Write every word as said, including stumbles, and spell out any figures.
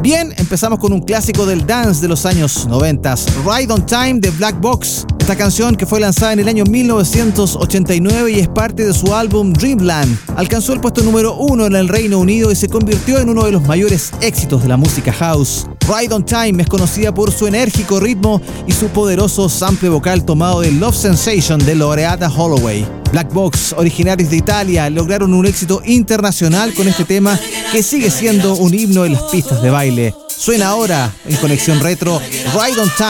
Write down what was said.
Bien, empezamos con un clásico del dance de los años noventa, Ride on Time de Black Box. Esta canción, que fue lanzada en el año mil novecientos ochenta y nueve y es parte de su álbum Dreamland, alcanzó el puesto número uno en el Reino Unido y se convirtió en uno de los mayores éxitos de la música house. Ride on Time es conocida por su enérgico ritmo y su poderoso sample vocal tomado de Love Sensation de Loreetta Holloway. Black Box, originarios de Italia, lograron un éxito internacional con este tema que sigue siendo un himno en las pistas de baile. Suena ahora en Conexión Retro, Ride on Time.